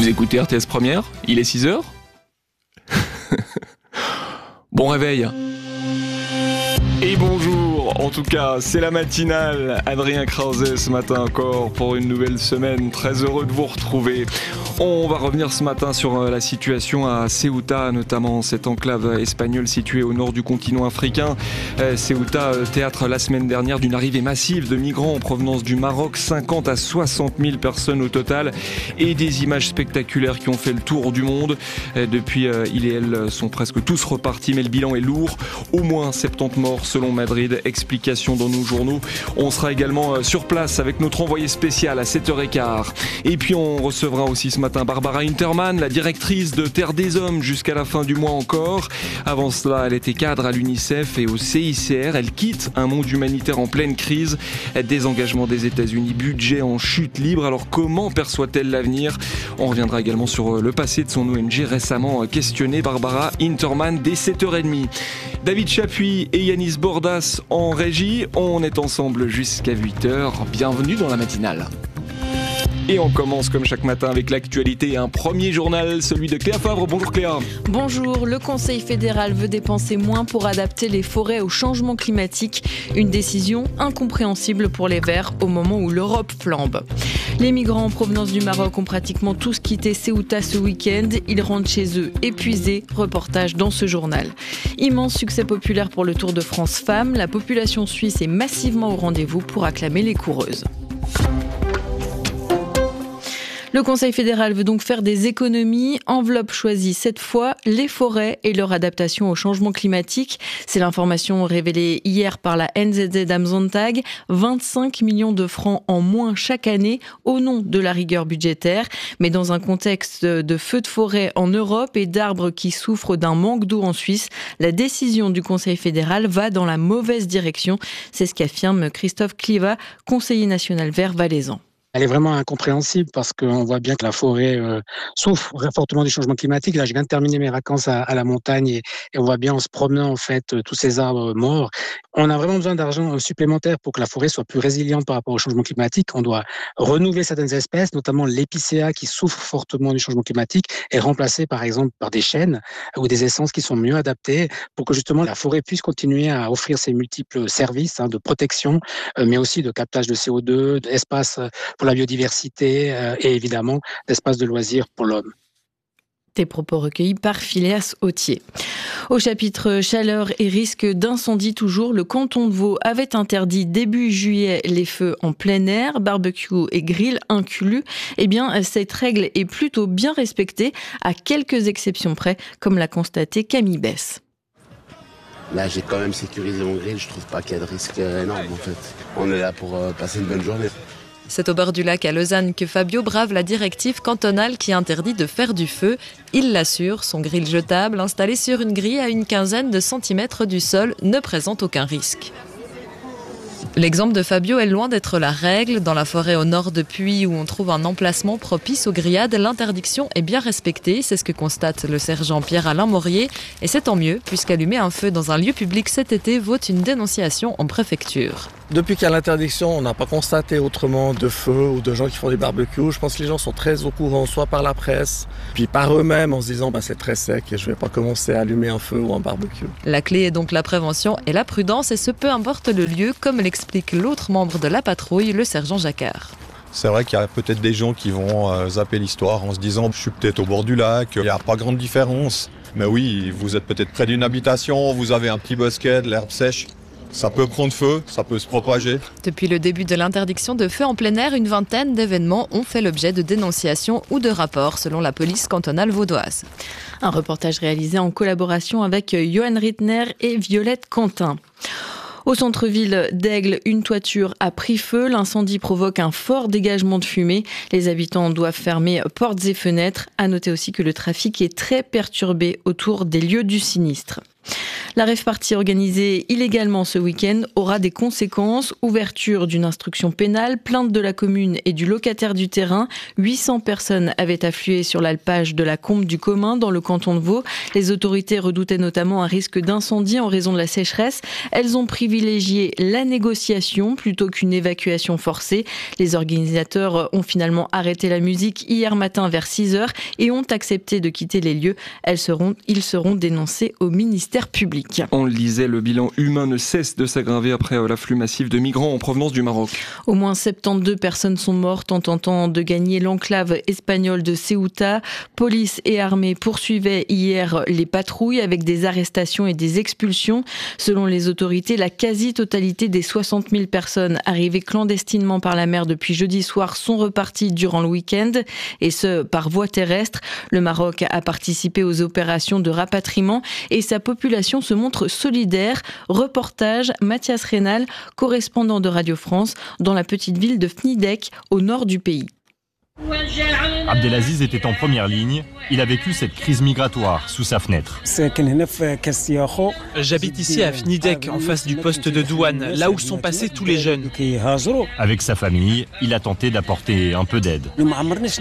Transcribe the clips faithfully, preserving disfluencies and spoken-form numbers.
Vous écoutez R T S Première, il est six heures. Bon réveil. Et bonjour, en tout cas, c'est la matinale. Adrien Krause ce matin encore pour une nouvelle semaine. Très heureux de vous retrouver. On va revenir ce matin sur la situation à Ceuta, notamment cette enclave espagnole située au nord du continent africain. Ceuta, théâtre la semaine dernière d'une arrivée massive de migrants en provenance du Maroc, cinquante à soixante mille personnes au total, et des images spectaculaires qui ont fait le tour du monde. Depuis, il et elle sont presque tous repartis, mais le bilan est lourd. Au moins soixante-dix morts selon Madrid. Explication dans nos journaux. On sera également sur place avec notre envoyé spécial à sept heures quinze. Et puis on recevra aussi ce matin Barbara Hintermann, la directrice de Terre des Hommes jusqu'à la fin du mois encore. Avant cela, elle était cadre à l'UNICEF et au C I C R. Elle quitte un monde humanitaire en pleine crise. Désengagement des États-Unis, budget en chute libre. Alors comment perçoit-elle l'avenir ? On reviendra également sur le passé de son O N G récemment questionné. Barbara Hintermann dès sept heures trente. David Chapuis et Yanis Bordas en régie. On est ensemble jusqu'à huit heures. Bienvenue dans la matinale. Et on commence comme chaque matin avec l'actualité. Un premier journal, celui de Cléa Favre. Bonjour Cléa. Bonjour, le Conseil fédéral veut dépenser moins pour adapter les forêts au changement climatique. Une décision incompréhensible pour les Verts au moment où l'Europe flambe. Les migrants en provenance du Maroc ont pratiquement tous quitté Ceuta ce week-end. Ils rentrent chez eux épuisés. Reportage dans ce journal. Immense succès populaire pour le Tour de France Femmes. La population suisse est massivement au rendez-vous pour acclamer les coureuses. Le Conseil fédéral veut donc faire des économies. Enveloppe choisie cette fois, les forêts et leur adaptation au changement climatique. C'est l'information révélée hier par la N Z Z am Sonntag. vingt-cinq millions de francs en moins chaque année au nom de la rigueur budgétaire. Mais dans un contexte de feux de forêt en Europe et d'arbres qui souffrent d'un manque d'eau en Suisse, la décision du Conseil fédéral va dans la mauvaise direction. C'est ce qu'affirme Christophe Kliva, conseiller national vert valaisan. Elle est vraiment incompréhensible parce qu'on voit bien que la forêt euh, souffre fortement du changement climatique. Là, je viens de terminer mes vacances à, à la montagne et, et on voit bien en se promenant en fait tous ces arbres morts. On a vraiment besoin d'argent supplémentaire pour que la forêt soit plus résiliente par rapport au changement climatique. On doit renouveler certaines espèces, notamment l'épicéa qui souffre fortement du changement climatique, et remplacer par exemple par des chênes ou des essences qui sont mieux adaptées pour que justement la forêt puisse continuer à offrir ses multiples services hein, de protection, euh, mais aussi de captage de C O deux, d'espace pour la biodiversité euh, et évidemment d'espace de loisirs pour l'homme. Tes propos recueillis par Phileas Autier. Au chapitre chaleur et risque d'incendie toujours, le canton de Vaud avait interdit début juillet les feux en plein air, barbecue et grill inclus. Eh bien, cette règle est plutôt bien respectée, à quelques exceptions près, comme l'a constaté Camille Bess. Là, j'ai quand même sécurisé mon grill, je trouve pas qu'il y a de risque énorme en fait. On est là pour euh, passer une bonne journée. C'est au bord du lac à Lausanne que Fabio brave la directive cantonale qui interdit de faire du feu. Il l'assure, son grill jetable installé sur une grille à une quinzaine de centimètres du sol ne présente aucun risque. L'exemple de Fabio est loin d'être la règle. Dans la forêt au nord de Puy, où on trouve un emplacement propice aux grillades, l'interdiction est bien respectée. C'est ce que constate le sergent Pierre-Alain Maurier. Et c'est tant mieux, puisqu'allumer un feu dans un lieu public cet été vaut une dénonciation en préfecture. Depuis qu'il y a l'interdiction, on n'a pas constaté autrement de feux ou de gens qui font des barbecues. Je pense que les gens sont très au courant, soit par la presse, puis par eux-mêmes en se disant bah, c'est très sec et je ne vais pas commencer à allumer un feu ou un barbecue. La clé est donc la prévention et la prudence, et ce peu importe le lieu, comme l'explique l'autre membre de la patrouille, le sergent Jacquard. C'est vrai qu'il y a peut-être des gens qui vont euh, zapper l'histoire en se disant je suis peut-être au bord du lac, il n'y a pas grande différence. Mais oui, vous êtes peut-être près d'une habitation, vous avez un petit bosquet, de l'herbe sèche. Ça peut prendre feu, ça peut se propager. Depuis le début de l'interdiction de feu en plein air, une vingtaine d'événements ont fait l'objet de dénonciations ou de rapports, selon la police cantonale vaudoise. Un reportage réalisé en collaboration avec Johan Rittner et Violette Quentin. Au centre-ville d'Aigle, une toiture a pris feu. L'incendie provoque un fort dégagement de fumée. Les habitants doivent fermer portes et fenêtres. À noter aussi que le trafic est très perturbé autour des lieux du sinistre. La rave party organisée illégalement ce week-end aura des conséquences. Ouverture d'une instruction pénale, plainte de la commune et du locataire du terrain. huit cents personnes avaient afflué sur l'alpage de la Combe du Commun dans le canton de Vaud. Les autorités redoutaient notamment un risque d'incendie en raison de la sécheresse. Elles ont privilégié la négociation plutôt qu'une évacuation forcée. Les organisateurs ont finalement arrêté la musique hier matin vers six heures et ont accepté de quitter les lieux. Elles seront, ils seront dénoncés au ministère public. On le disait, le bilan humain ne cesse de s'aggraver après l'afflux massif de migrants en provenance du Maroc. Au moins soixante-douze personnes sont mortes en tentant de gagner l'enclave espagnole de Ceuta. Police et armée poursuivaient hier les patrouilles avec des arrestations et des expulsions. Selon les autorités, la quasi-totalité des soixante mille personnes arrivées clandestinement par la mer depuis jeudi soir sont reparties durant le week-end, et ce, par voie terrestre. Le Maroc a participé aux opérations de rapatriement et sa population se montre solidaire. Reportage Mathias Rénal, correspondant de Radio France, dans la petite ville de Fnidek, au nord du pays. Abdelaziz était en première ligne. Il a vécu cette crise migratoire sous sa fenêtre. J'habite ici à Fnidek, en face du poste de douane, là où sont passés tous les jeunes. Avec sa famille, il a tenté d'apporter un peu d'aide. On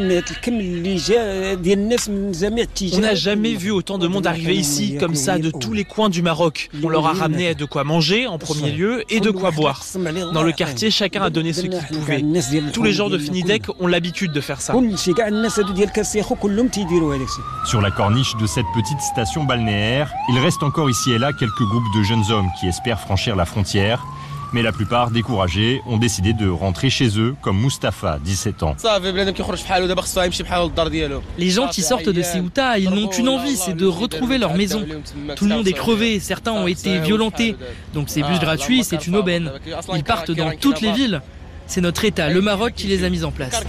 n'a jamais vu autant de monde arriver ici, comme ça, de tous les coins du Maroc. On leur a ramené de quoi manger, en premier lieu, et de quoi boire. Dans le quartier, chacun a donné ce qu'il pouvait. Tous les gens de Fnidek ont l'habitude de faire ça. Sur la corniche de cette petite station balnéaire, il reste encore ici et là quelques groupes de jeunes hommes qui espèrent franchir la frontière. Mais la plupart, découragés, ont décidé de rentrer chez eux, comme Mustapha, dix-sept ans. Les gens qui sortent de Ceuta, ils n'ont qu'une envie, c'est de retrouver leur maison. Tout le monde est crevé, certains ont été violentés. Donc ces bus gratuits, c'est une aubaine. Ils partent dans toutes les villes. C'est notre État, le Maroc, qui les a mis en place.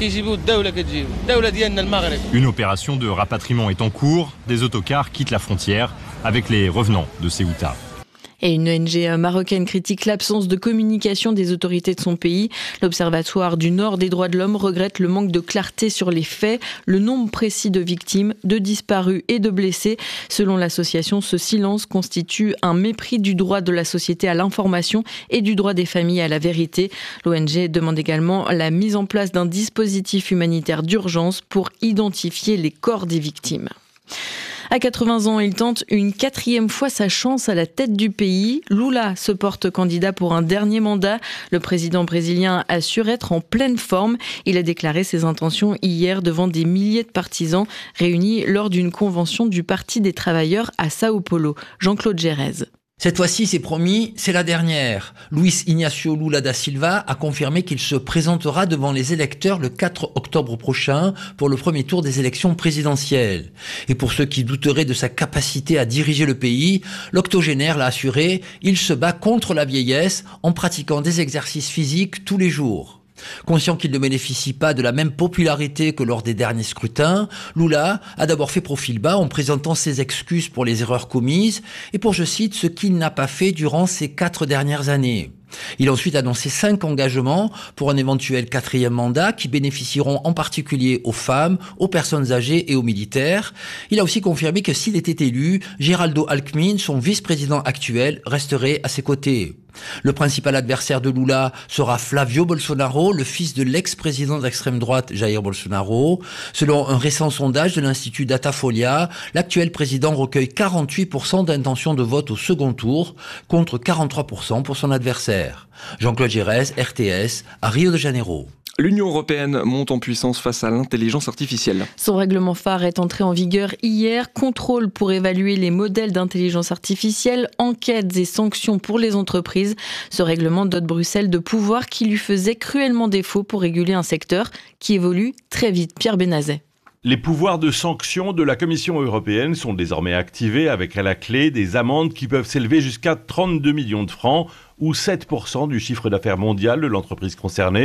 Une opération de rapatriement est en cours. Des autocars quittent la frontière avec les revenants de Ceuta. Et une O N G marocaine critique l'absence de communication des autorités de son pays. L'Observatoire du Nord des droits de l'homme regrette le manque de clarté sur les faits, le nombre précis de victimes, de disparus et de blessés. Selon l'association, ce silence constitue un mépris du droit de la société à l'information et du droit des familles à la vérité. L'O N G demande également la mise en place d'un dispositif humanitaire d'urgence pour identifier les corps des victimes. À quatre-vingts ans, il tente une quatrième fois sa chance à la tête du pays. Lula se porte candidat pour un dernier mandat. Le président brésilien assure être en pleine forme. Il a déclaré ses intentions hier devant des milliers de partisans réunis lors d'une convention du Parti des travailleurs à Sao Paulo. Jean-Claude Gérez. Cette fois-ci, c'est promis, c'est la dernière. Luis Inácio Lula da Silva a confirmé qu'il se présentera devant les électeurs le quatre octobre prochain pour le premier tour des élections présidentielles. Et pour ceux qui douteraient de sa capacité à diriger le pays, l'octogénaire l'a assuré, il se bat contre la vieillesse en pratiquant des exercices physiques tous les jours. Conscient qu'il ne bénéficie pas de la même popularité que lors des derniers scrutins, Lula a d'abord fait profil bas en présentant ses excuses pour les erreurs commises et pour, je cite, ce qu'il n'a pas fait durant ces quatre dernières années. Il a ensuite annoncé cinq engagements pour un éventuel quatrième mandat qui bénéficieront en particulier aux femmes, aux personnes âgées et aux militaires. Il a aussi confirmé que s'il était élu, Geraldo Alckmin, son vice-président actuel, resterait à ses côtés. Le principal adversaire de Lula sera Flavio Bolsonaro, le fils de l'ex-président d'extrême droite Jair Bolsonaro. Selon un récent sondage de l'Institut Datafolia, l'actuel président recueille quarante-huit pour cent d'intentions de vote au second tour, contre quarante-trois pour cent pour son adversaire. Jean-Claude Gérez, R T S, à Rio de Janeiro. L'Union européenne monte en puissance face à l'intelligence artificielle. Son règlement phare est entré en vigueur hier. Contrôle pour évaluer les modèles d'intelligence artificielle, enquêtes et sanctions pour les entreprises. Ce règlement dote Bruxelles de pouvoirs qui lui faisaient cruellement défaut pour réguler un secteur qui évolue très vite. Pierre Benazet. Les pouvoirs de sanction de la Commission européenne sont désormais activés avec à la clé des amendes qui peuvent s'élever jusqu'à trente-deux millions de francs ou sept pour cent du chiffre d'affaires mondial de l'entreprise concernée.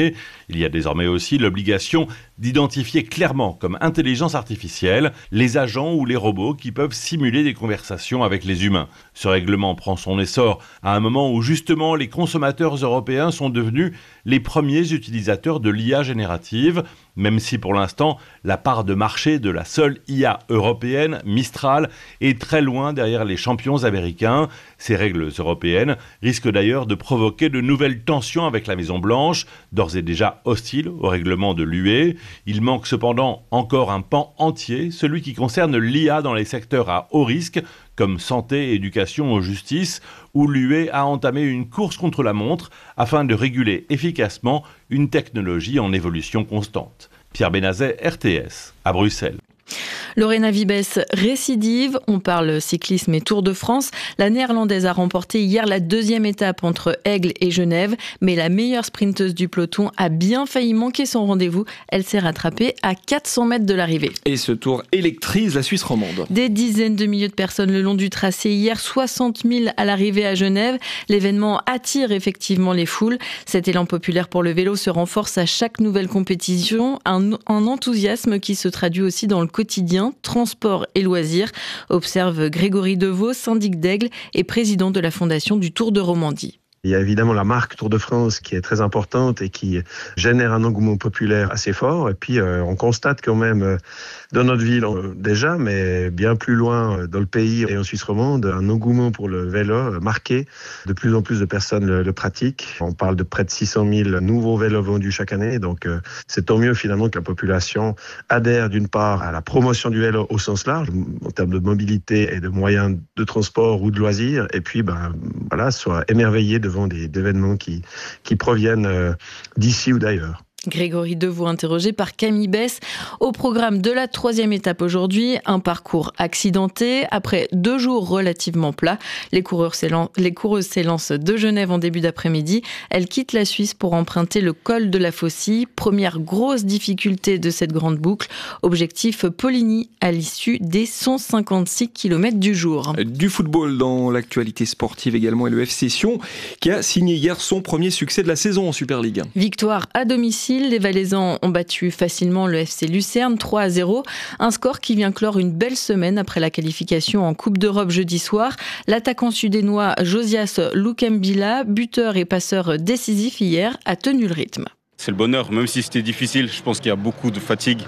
Il y a désormais aussi l'obligation d'identifier clairement comme intelligence artificielle les agents ou les robots qui peuvent simuler des conversations avec les humains. Ce règlement prend son essor à un moment où justement les consommateurs européens sont devenus les premiers utilisateurs de l'I A générative, même si pour l'instant la part de marché de la seule I A européenne, Mistral, est très loin derrière les champions américains. Ces règles européennes risquent d'ailleurs de provoquer de nouvelles tensions avec la Maison-Blanche, d'ores et déjà hostile au règlement de l'U E. Il manque cependant encore un pan entier, celui qui concerne l'I A dans les secteurs à haut risque, comme santé, éducation ou justice, où l'U E a entamé une course contre la montre afin de réguler efficacement une technologie en évolution constante. Pierre Benazet, R T S, à Bruxelles. Lorena Wiebes récidive, on parle cyclisme et Tour de France. La néerlandaise a remporté hier la deuxième étape entre Aigle et Genève, mais la meilleure sprinteuse du peloton a bien failli manquer son rendez-vous. Elle s'est rattrapée à quatre cents mètres de l'arrivée. Et ce tour électrise la Suisse romande. Des dizaines de milliers de personnes le long du tracé hier, soixante mille à l'arrivée à Genève. L'événement attire effectivement les foules. Cet élan populaire pour le vélo se renforce à chaque nouvelle compétition, un, un enthousiasme qui se traduit aussi dans le quotidien, transport et loisirs, observe Grégory Deveau, syndic d'Aigle et président de la fondation du Tour de Romandie. Il y a évidemment la marque Tour de France qui est très importante et qui génère un engouement populaire assez fort. Et puis euh, on constate quand même euh, dans notre ville euh, déjà, mais bien plus loin euh, dans le pays et en Suisse romande, un engouement pour le vélo euh, marqué. De plus en plus de personnes le, le pratiquent. On parle de près de six cent mille nouveaux vélos vendus chaque année. Donc euh, c'est tant mieux finalement que la population adhère d'une part à la promotion du vélo au sens large, en termes de mobilité et de moyens de transport ou de loisirs. Et puis ben, voilà, soit émerveillée devant des événements qui, qui proviennent euh, d'ici ou d'ailleurs. Grégory Deveau, interrogé par Camille Bess. Au programme de la troisième étape aujourd'hui, un parcours accidenté. Après deux jours relativement plats, les, coureurs s'élan- les coureuses s'élancent de Genève en début d'après-midi. Elles quittent la Suisse pour emprunter le col de la Faucille. Première grosse difficulté de cette grande boucle. Objectif Poligny à l'issue des cent cinquante-six kilomètres du jour. Du football dans l'actualité sportive également et le F C Sion qui a signé hier son premier succès de la saison en Super League. Victoire à domicile. Les Valaisans ont battu facilement le F C Lucerne trois à zéro. Un score qui vient clore une belle semaine après la qualification en Coupe d'Europe jeudi soir. L'attaquant sudénois Josias Lukembila, buteur et passeur décisif hier, a tenu le rythme. C'est le bonheur, même si c'était difficile. Je pense qu'il y a beaucoup de fatigue.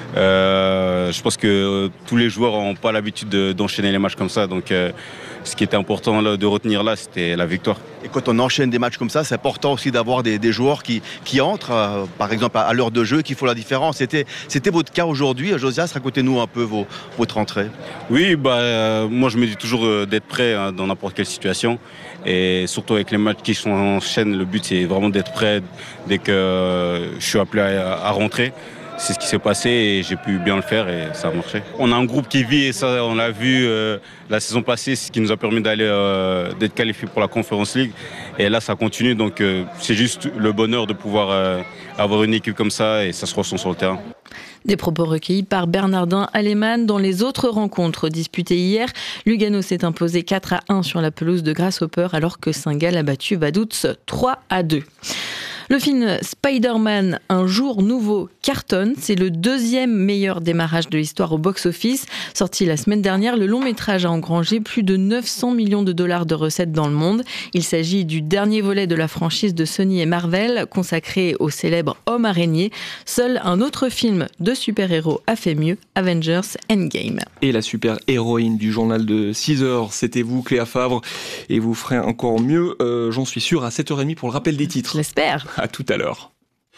Euh, je pense que euh, tous les joueurs n'ont pas l'habitude de, d'enchaîner les matchs comme ça. Donc, euh, ce qui était important là, de retenir là, c'était la victoire. Et quand on enchaîne des matchs comme ça, c'est important aussi d'avoir des, des joueurs qui, qui entrent, euh, par exemple, à, à l'heure de jeu, qui font la différence. C'était, c'était votre cas aujourd'hui. Josias, racontez-nous un peu vos, votre rentrée. Oui, bah, euh, moi je me dis toujours euh, d'être prêt hein, dans n'importe quelle situation. Et surtout avec les matchs qui sont en chaîne, le but c'est vraiment d'être prêt dès que euh, je suis appelé à, à rentrer. C'est ce qui s'est passé et j'ai pu bien le faire et ça a marché. On a un groupe qui vit et ça on l'a vu euh, la saison passée, ce qui nous a permis d'aller euh, d'être qualifiés pour la Conference League. Et là ça continue donc euh, c'est juste le bonheur de pouvoir euh, avoir une équipe comme ça et ça se ressent sur le terrain. Des propos recueillis par Bernardin Alemann. Dans les autres rencontres disputées hier, Lugano s'est imposé quatre à un sur la pelouse de Grasshopper alors que Saint-Gall a battu Vaduz trois à deux. Le film Spider-Man, Un jour nouveau cartonne. C'est le deuxième meilleur démarrage de l'histoire au box-office. Sorti la semaine dernière, le long métrage a engrangé plus de neuf cents millions de dollars de recettes dans le monde. Il s'agit du dernier volet de la franchise de Sony et Marvel, consacré au célèbre Homme Araignée. Seul un autre film de super-héros a fait mieux, Avengers Endgame. Et la super-héroïne du journal de six heures, c'était vous, Cléa Favre. Et vous ferez encore mieux, euh, j'en suis sûr, à sept heures trente pour le rappel des titres. Je l'espère. À tout à l'heure.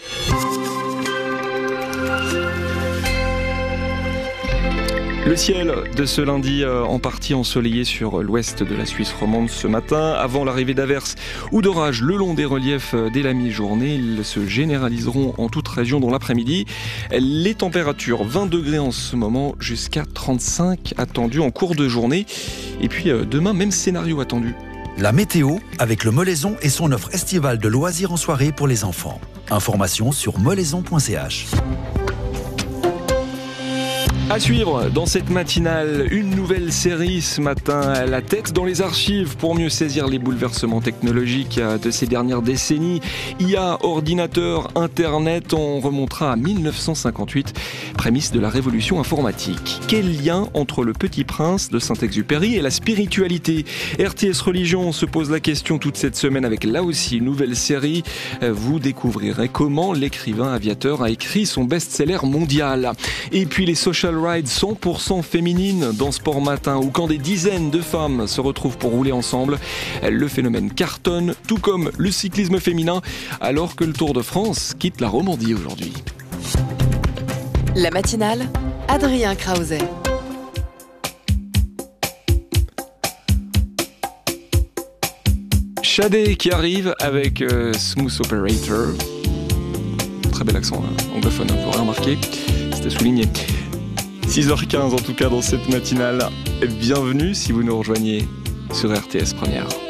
Le ciel de ce lundi euh, en partie ensoleillé sur l'ouest de la Suisse romande ce matin. Avant l'arrivée d'averses ou d'orages le long des reliefs dès la mi-journée, ils se généraliseront en toute région dans l'après-midi. Les températures vingt degrés en ce moment jusqu'à trente-cinq attendues en cours de journée. Et puis euh, demain, même scénario attendu. La météo avec le Molaison et son offre estivale de loisirs en soirée pour les enfants. Information sur molaison point c h. À suivre dans cette matinale, une nouvelle série ce matin, la tête dans les archives pour mieux saisir les bouleversements technologiques de ces dernières décennies. I A, ordinateur, Internet, on remontera à mille neuf cent cinquante-huit, prémisse de la révolution informatique. Quel lien entre le Petit Prince de Saint-Exupéry et la spiritualité ? R T S Religion se pose la question toute cette semaine avec là aussi une nouvelle série. Vous découvrirez comment l'écrivain aviateur a écrit son best-seller mondial. Et puis les social rides cent pour cent féminines dans Sport Matin, où quand des dizaines de femmes se retrouvent pour rouler ensemble, le phénomène cartonne, tout comme le cyclisme féminin, alors que le Tour de France quitte la Romandie aujourd'hui. La matinale, Adrien Krause. Shadé qui arrive avec euh, Smooth Operator. Très bel accent hein, anglophone, vous l'aurez remarqué, c'était souligné. six heures quinze en tout cas dans cette matinale. Bienvenue si vous nous rejoignez sur R T S Première.